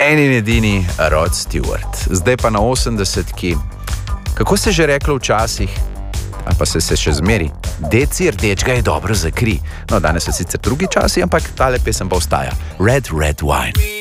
eni in edini Rod Stewart. Zdaj pa na 80-ki. Kako se že reklo včasih, a pa se še zmeri, deci rdečega je dobro za kri. No, danes so sicer drugi časi, ampak tale pesem pa ostaja. Red, red wine.